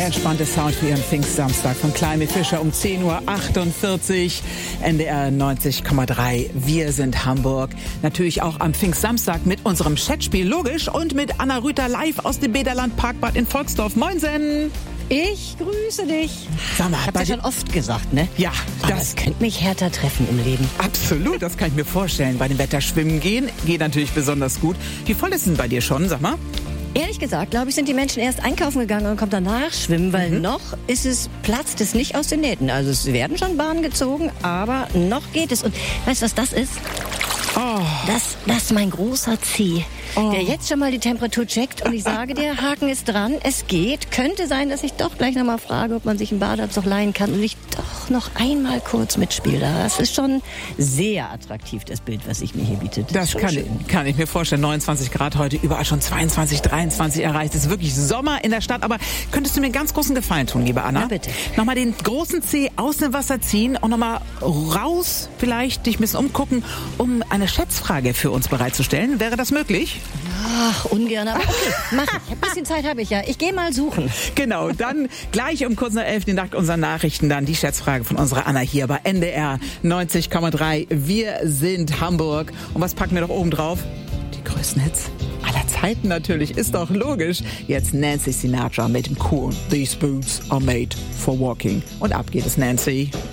Der entspannte Sound für Ihren Pfingstsamstag von Climie Fischer um 10.48 Uhr. NDR 90,3. Wir sind Hamburg. Natürlich auch am Pfingstsamstag mit unserem Chatspiel, logisch. Und mit Anna Rüther live aus dem Bäderland Parkbad in Volksdorf. Moinsen! Ich grüße dich. Sag mal, ich hab's ja schon oft gesagt, ne? Ja, das könnte mich härter treffen im Leben. Absolut, das kann ich mir vorstellen. Bei dem Wetter schwimmen gehen geht natürlich besonders gut. Wie voll ist denn bei dir schon, sag mal? Ehrlich gesagt, glaube ich, sind die Menschen erst einkaufen gegangen und kommen danach schwimmen, weil noch platzt es nicht aus den Nähten. Also es werden schon Bahnen gezogen, aber noch geht es. Und weißt du, was das ist? Oh. Das ist mein großer Zeh, der jetzt schon mal die Temperatur checkt. Und ich sage dir, Haken ist dran, es geht. Könnte sein, dass ich doch gleich noch mal frage, ob man sich einen Badeanzug leihen kann und ich doch noch einmal kurz mitspiele. Das ist schon sehr attraktiv, das Bild, was sich mir hier bietet. Das kann ich mir vorstellen. 29 Grad heute, überall schon 22, 23 erreicht. Es ist wirklich Sommer in der Stadt. Aber könntest du mir einen ganz großen Gefallen tun, liebe Anna? Ja, bitte. Nochmal den großen Zeh aus dem Wasser ziehen und nochmal raus, vielleicht dich ein bisschen umgucken, um eine Schätzfrage für uns bereitzustellen. Wäre das möglich? Ach, ungern, aber okay, mach ich. Ein bisschen Zeit habe ich ja. Ich gehe mal suchen. Genau, dann gleich um kurz nach 11 nach unseren Nachrichten dann die Schätzfrage von unserer Anna hier bei NDR 90,3. Wir sind Hamburg. Und was packen wir doch oben drauf? Die größten Hits aller Zeiten natürlich, ist doch logisch. Jetzt Nancy Sinatra mit dem Kuhn. These boots are made for walking. Und ab geht es, Nancy.